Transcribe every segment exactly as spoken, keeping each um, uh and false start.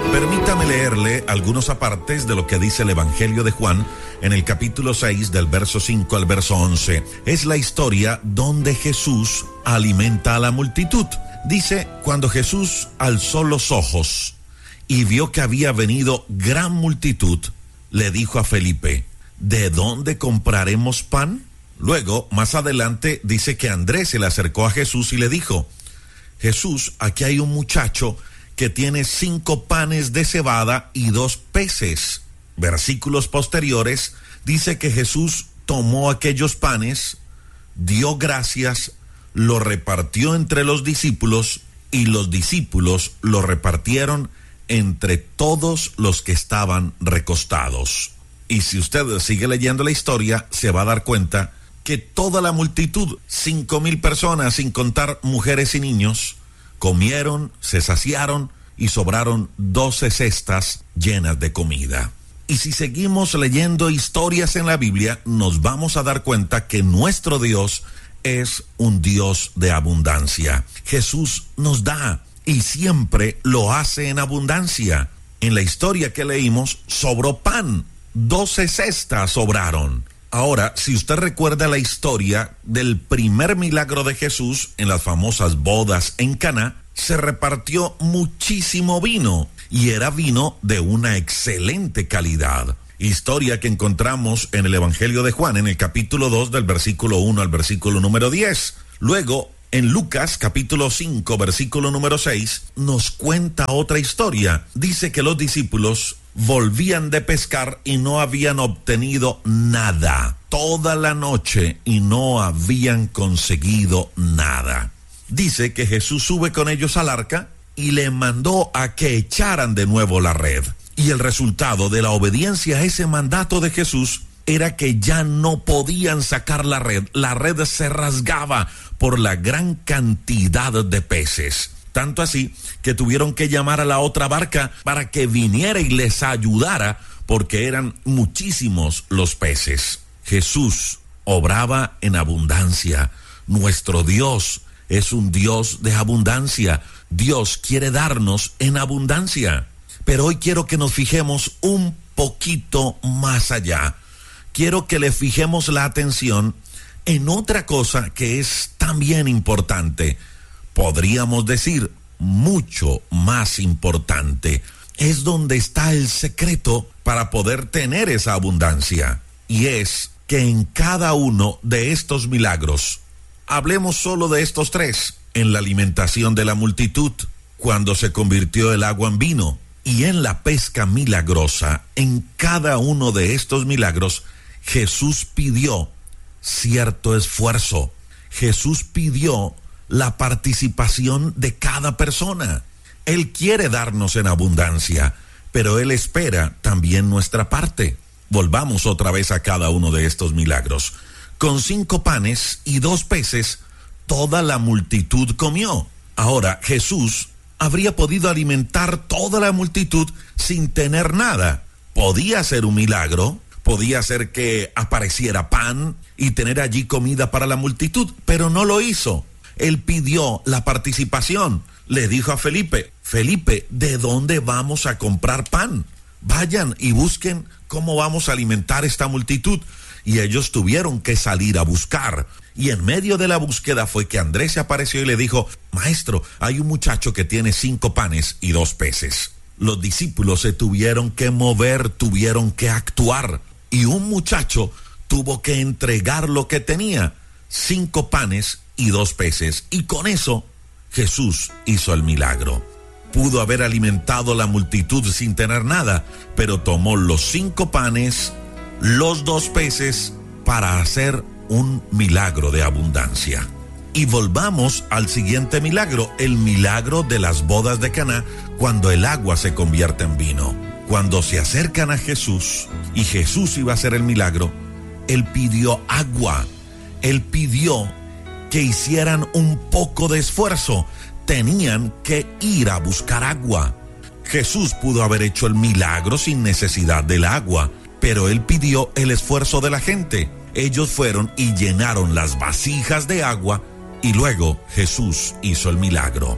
Permítame leerle algunos apartes de lo que dice el Evangelio de Juan en el capítulo seis, del verso cinco al verso once. Es la historia donde Jesús alimenta a la multitud. Dice: cuando Jesús alzó los ojos y vio que había venido gran multitud, le dijo a Felipe: ¿de dónde compraremos pan? Luego, más adelante, dice que Andrés se le acercó a Jesús y le dijo: Jesús, aquí hay un muchacho que tiene cinco panes de cebada y dos peces. Versículos posteriores dice que Jesús tomó aquellos panes, dio gracias, lo repartió entre los discípulos y los discípulos lo repartieron entre todos los que estaban recostados. Y si usted sigue leyendo la historia, se va a dar cuenta que toda la multitud, cinco mil personas, sin contar mujeres y niños, comieron, se saciaron y sobraron doce cestas llenas de comida. Y si seguimos leyendo historias en la Biblia, nos vamos a dar cuenta que nuestro Dios es un Dios de abundancia. Jesús nos da y siempre lo hace en abundancia. En la historia que leímos, sobró pan, doce cestas sobraron. Ahora, si usted recuerda la historia del primer milagro de Jesús en las famosas bodas en Caná, se repartió muchísimo vino, y era vino de una excelente calidad. Historia que encontramos en el Evangelio de Juan, en el capítulo dos, del versículo uno al versículo número diez. Luego, en Lucas, capítulo cinco, versículo número seis, nos cuenta otra historia. Dice que los discípulos volvían de pescar y no habían obtenido nada toda la noche y no habían conseguido nada. Dice que Jesús sube con ellos al arca y le mandó a que echaran de nuevo la red. Y el resultado de la obediencia a ese mandato de Jesús era que ya no podían sacar la red. La red se rasgaba por la gran cantidad de peces. Tanto así que tuvieron que llamar a la otra barca para que viniera y les ayudara, porque eran muchísimos los peces. Jesús obraba en abundancia. Nuestro Dios es un Dios de abundancia. Dios quiere darnos en abundancia. Pero hoy quiero que nos fijemos un poquito más allá. Quiero que le fijemos la atención en otra cosa que es también importante. Podríamos decir mucho más importante. Es donde está el secreto para poder tener esa abundancia. Y es que en cada uno de estos milagros, hablemos solo de estos tres: en la alimentación de la multitud, cuando se convirtió el agua en vino, y en la pesca milagrosa, en cada uno de estos milagros, Jesús pidió cierto esfuerzo. Jesús pidió la participación de cada persona. Él quiere darnos en abundancia, pero Él espera también nuestra parte. Volvamos otra vez a cada uno de estos milagros. Con cinco panes y dos peces, toda la multitud comió. Ahora, Jesús habría podido alimentar toda la multitud sin tener nada. Podía ser un milagro, podía ser que apareciera pan y tener allí comida para la multitud, pero no lo hizo. Él pidió la participación. Le dijo a Felipe: Felipe, ¿de dónde vamos a comprar pan? Vayan y busquen cómo vamos a alimentar esta multitud. Y ellos tuvieron que salir a buscar. Y en medio de la búsqueda fue que Andrés se apareció y le dijo: Maestro, hay un muchacho que tiene cinco panes y dos peces. Los discípulos se tuvieron que mover, tuvieron que actuar. Y un muchacho tuvo que entregar lo que tenía: cinco panes y dos peces. Y con eso Jesús hizo el milagro. Pudo haber alimentado la multitud sin tener nada, pero tomó los cinco panes, los dos peces, para hacer un milagro de abundancia. Y volvamos al siguiente milagro, el milagro de las bodas de Caná, cuando el agua se convierte en vino. Cuando se acercan a Jesús y Jesús iba a hacer el milagro, Él pidió agua. Él pidió que hicieran un poco de esfuerzo. Tenían que ir a buscar agua. Jesús pudo haber hecho el milagro sin necesidad del agua, pero Él pidió el esfuerzo de la gente. Ellos fueron y llenaron las vasijas de agua, y luego Jesús hizo el milagro.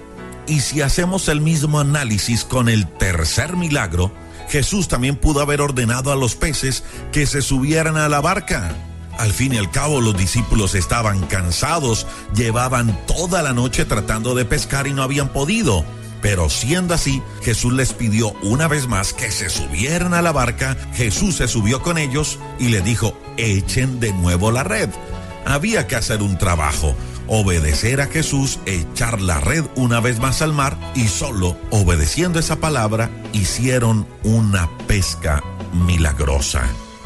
Y si hacemos el mismo análisis con el tercer milagro, Jesús también pudo haber ordenado a los peces que se subieran a la barca. Al fin y al cabo, los discípulos estaban cansados, llevaban toda la noche tratando de pescar y no habían podido. Pero siendo así, Jesús les pidió una vez más que se subieran a la barca. Jesús se subió con ellos y le dijo: echen de nuevo la red. Había que hacer un trabajo, obedecer a Jesús, echar la red una vez más al mar, y solo obedeciendo esa palabra hicieron una pesca milagrosa.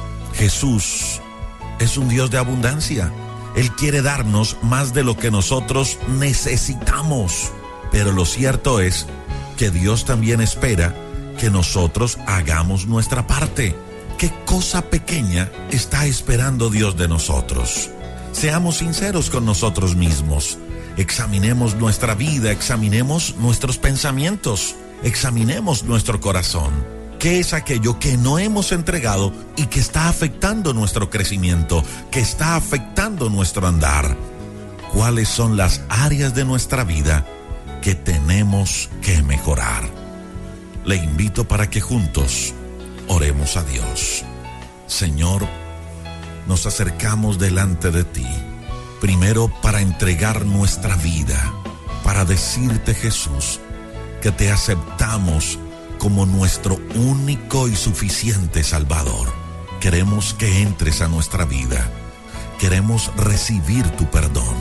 Jesús es un Dios de abundancia. Él quiere darnos más de lo que nosotros necesitamos. Pero lo cierto es que Dios también espera que nosotros hagamos nuestra parte. ¿Qué cosa pequeña está esperando Dios de nosotros? Seamos sinceros con nosotros mismos. Examinemos nuestra vida, examinemos nuestros pensamientos, examinemos nuestro corazón. ¿Qué es aquello que no hemos entregado y que está afectando nuestro crecimiento, que está afectando nuestro andar? ¿Cuáles son las áreas de nuestra vida que tenemos que mejorar? Le invito para que juntos oremos a Dios. Señor, nos acercamos delante de ti, primero para entregar nuestra vida, para decirte, Jesús, que te aceptamos como nuestro único y suficiente Salvador. Queremos que entres a nuestra vida, queremos recibir tu perdón.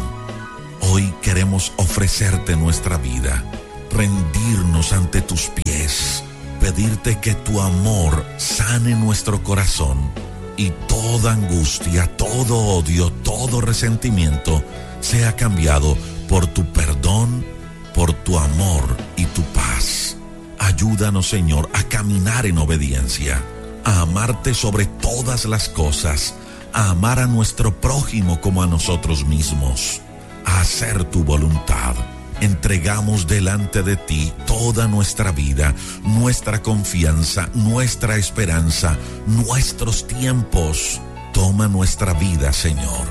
Hoy queremos ofrecerte nuestra vida, rendirnos ante tus pies, pedirte que tu amor sane nuestro corazón y toda angustia, todo odio, todo resentimiento sea cambiado por tu perdón, por tu amor y tu paz. Ayúdanos, Señor, a caminar en obediencia, a amarte sobre todas las cosas, a amar a nuestro prójimo como a nosotros mismos, a hacer tu voluntad. Entregamos delante de ti toda nuestra vida, nuestra confianza, nuestra esperanza, nuestros tiempos. Toma nuestra vida, Señor.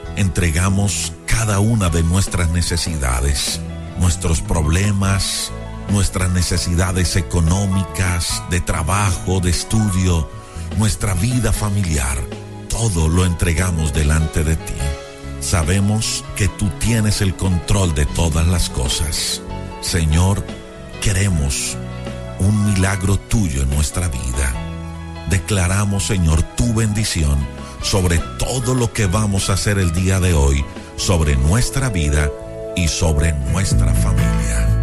Entregamos cada una de nuestras necesidades, nuestros problemas, nuestras necesidades económicas, de trabajo, de estudio, nuestra vida familiar. Todo lo entregamos delante de ti. Sabemos que tú tienes el control de todas las cosas. Señor, queremos un milagro tuyo en nuestra vida. Declaramos, Señor, tu bendición sobre todo lo que vamos a hacer el día de hoy, sobre nuestra vida y sobre nuestra familia.